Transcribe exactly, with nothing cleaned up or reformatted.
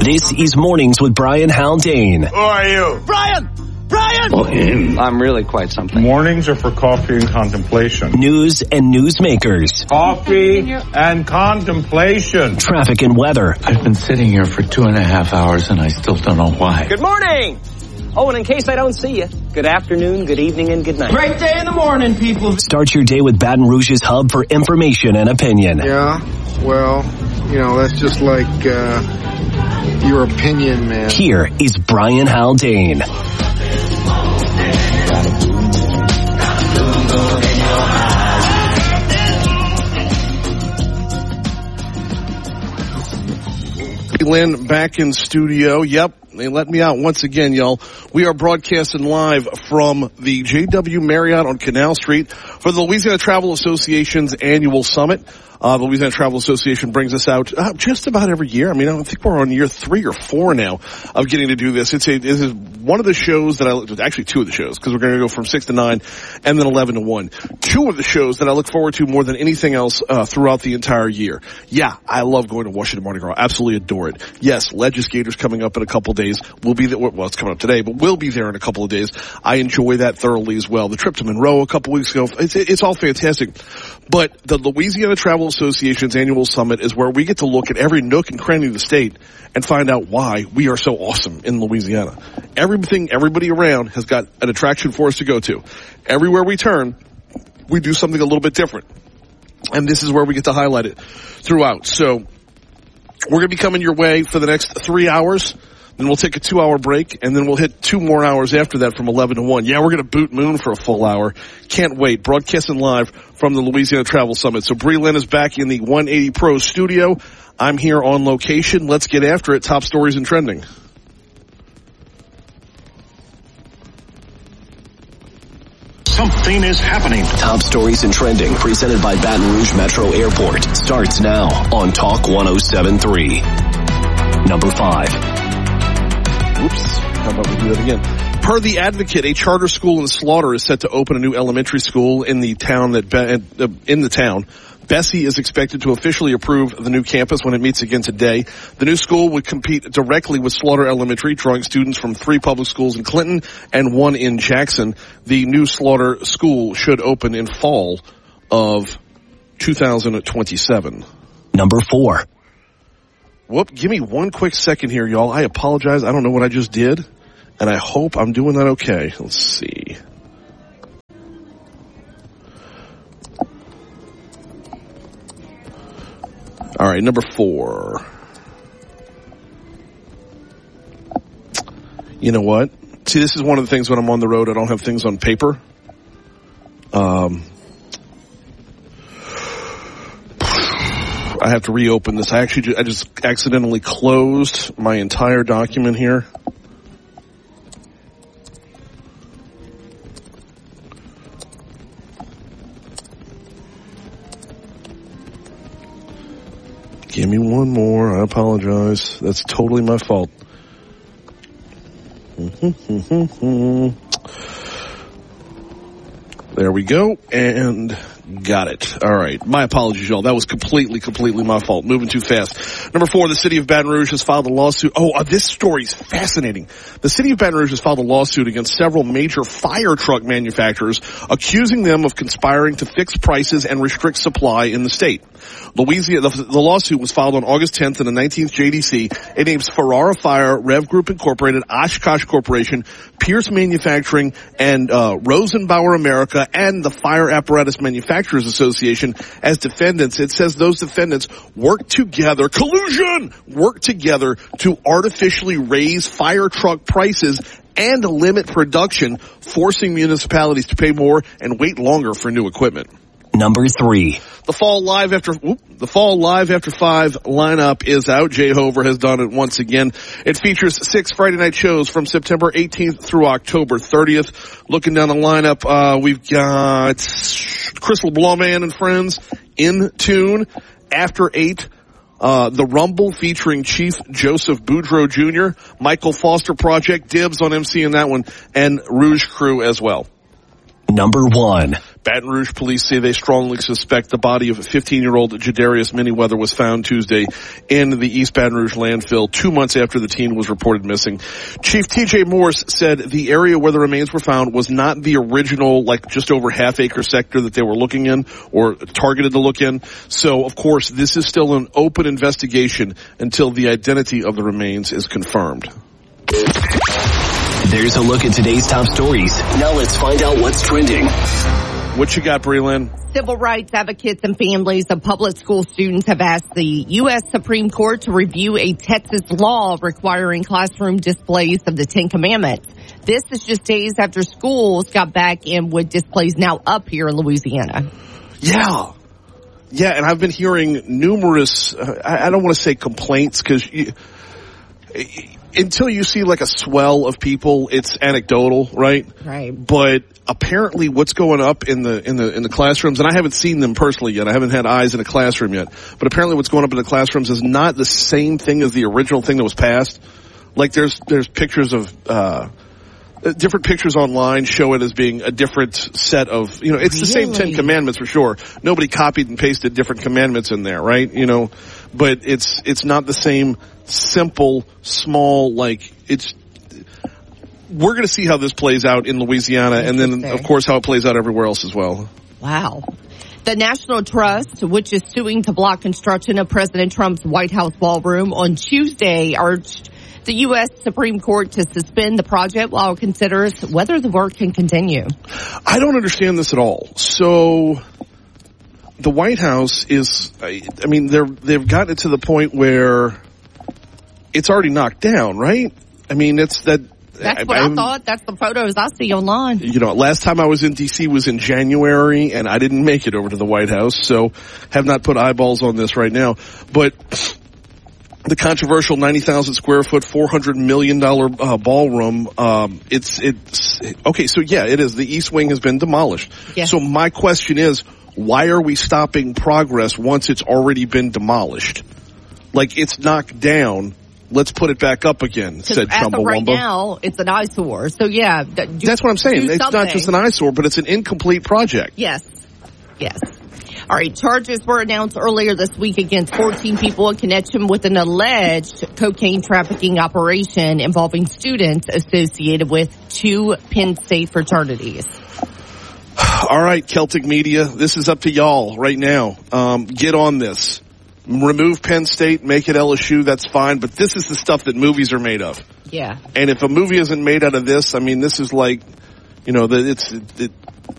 This is Mornings with Brian Haldane. Who are you? Brian! Brian! Well, him. I'm really quite something. Mornings are for coffee and contemplation. News and newsmakers. Coffee and contemplation. Traffic and weather. I've been sitting here for two and a half hours and I still don't know why. Good morning! Oh, and in case I don't see you, good afternoon, good evening, and good night. Great day in the morning, people. Start your day with Baton Rouge's hub for information and opinion. Yeah, well, you know, that's just like uh, your opinion, man. Here is Brian Haldane. Lynn back in studio. Yep, they let me out once again, y'all. We are broadcasting live from the J W Marriott on Canal Street for the Louisiana Travel Association's annual summit. Uh, the Louisiana Travel Association brings us out uh, just about every year. I mean, I think we're on year three or four now of getting to do this. It's a, it is one of the shows that I, actually two of the shows, because we're going to go from six to nine and then eleven to one. Two of the shows that I look forward to more than anything else uh, throughout the entire year. Yeah, I love going to Washington Mardi Gras. Absolutely adore it. Yes, Legislators coming up in a couple of days. We'll be there. Well, it's coming up today, but we'll be there in a couple of days. I enjoy that thoroughly as well. The trip to Monroe a couple weeks ago, it's, it's all fantastic. But the Louisiana Travel Association's annual summit is where we get to look at every nook and cranny of the state and find out why we are so awesome in Louisiana. Everything, everybody around has got an attraction for us to go to. Everywhere we turn, we do something a little bit different. And this is where we get to highlight it throughout. So we're going to be coming your way for the next three hours. Then we'll take a two-hour break, and then we'll hit two more hours after that from eleven to one. Yeah, we're going to boot Moon for a full hour. Can't wait. Broadcasting live from the Louisiana Travel Summit. So Bree Lynn is back in the one eighty Pro studio. I'm here on location. Let's get after it. Top stories and trending. Something is happening. Top stories and trending presented by Baton Rouge Metro Airport starts now on Talk one oh seven point three. Number five. Oops, how about we do that again? Per The Advocate, a charter school in Slaughter is set to open a new elementary school in the town that uh, in the town. Bessie is expected to officially approve the new campus when it meets again today. The new school would compete directly with Slaughter Elementary, drawing students from three public schools in Clinton and one in Jackson. The new Slaughter school should open in fall of two thousand twenty-seven. Number four. Whoop, give me one quick second here, y'all. I apologize. I don't know what I just did, and I hope I'm doing that okay. Let's see. All right, number four. You know what? See, this is one of the things when I'm on the road, I don't have things on paper. Um... I have to reopen this. I actually just, I just accidentally closed my entire document here. Give me one more. I apologize. That's totally my fault. There we go. And got it. All right. My apologies, y'all. That was completely, completely my fault. Moving too fast. Number four, the city of Baton Rouge has filed a lawsuit. Oh, uh, this story is fascinating. The city of Baton Rouge has filed a lawsuit against several major fire truck manufacturers, accusing them of conspiring to fix prices and restrict supply in the state. Louisiana, the, the lawsuit was filed on August tenth in the nineteenth J D C. It names Ferrara Fire, Rev Group Incorporated, Oshkosh Corporation, Pierce Manufacturing, and uh, Rosenbauer America, and the Fire Apparatus Manufacturers Association as defendants. It says those defendants work together, collusion, work together to artificially raise fire truck prices and limit production, forcing municipalities to pay more and wait longer for new equipment. Number three. The fall live after whoop, the fall live after five lineup is out. Jay Hover has done it once again. It features six Friday night shows from September eighteenth through October thirtieth. Looking down the lineup, uh, we've got Chris LeBlanc and friends in tune. After eight, uh, the Rumble featuring Chief Joseph Boudreaux Junior, Michael Foster Project, Dibs on M C in that one, and Rouge Crew as well. Number one. Baton Rouge police say they strongly suspect the body of fifteen-year-old Jadarius Manyweather was found Tuesday in the East Baton Rouge landfill two months after the teen was reported missing. Chief T J Morse said the area where the remains were found was not the original, like, just over half-acre sector that they were looking in or targeted to look in. So, of course, this is still an open investigation until the identity of the remains is confirmed. There's a look at today's top stories. Now let's find out what's trending. What you got, Breland? Civil rights advocates and families of public school students have asked the U S Supreme Court to review a Texas law requiring classroom displays of the Ten Commandments. This is just days after schools got back in with displays now up here in Louisiana. Yeah. Yeah, and I've been hearing numerous, uh, I, I don't want to say complaints, because until you see like a swell of people, it's anecdotal, right? Right. But apparently what's going up in the in the in the classrooms, and I haven't seen them personally yet, I haven't had eyes in a classroom yet, but apparently what's going up in the classrooms is not the same thing as the original thing that was passed. Like there's there's pictures of uh different pictures online show it as being a different set of, you know, it's the same Ten Commandments for sure. Nobody copied and pasted different commandments in there, right? You know, but it's it's not the same simple, small, like, it's, we're going to see how this plays out in Louisiana, and then, of course, how it plays out everywhere else as well. Wow. The National Trust, which is suing to block construction of President Trump's White House ballroom, on Tuesday urged the U S Supreme Court to suspend the project while it considers whether the work can continue. I don't understand this at all. So the White House is, I mean, they're, they've gotten it to the point where it's already knocked down, right? I mean, it's that. That's what I, I thought. That's the photos I see online. You know, last time I was in D C was in January, and I didn't make it over to the White House, so have not put eyeballs on this right now. But the controversial ninety thousand square foot, four hundred million dollars uh, ballroom, um, it's, it's, okay, so yeah, it is. The East Wing has been demolished. Yes. So my question is, why are we stopping progress once it's already been demolished? Like, it's knocked down. Let's put it back up again, said Chumbawamba. Right now, it's an eyesore. So, yeah. Do, That's what I'm saying. It's something. Not just an eyesore, but it's an incomplete project. Yes. Yes. All right. Charges were announced earlier this week against fourteen people in connection with an alleged cocaine trafficking operation involving students associated with two Penn State fraternities. All right, Celtic media, this is up to y'all right now. Um, get on this. Remove Penn State, make it L S U, that's fine, but this is the stuff that movies are made of. Yeah. And if a movie isn't made out of this, I mean, this is like, you know, the, it's, it,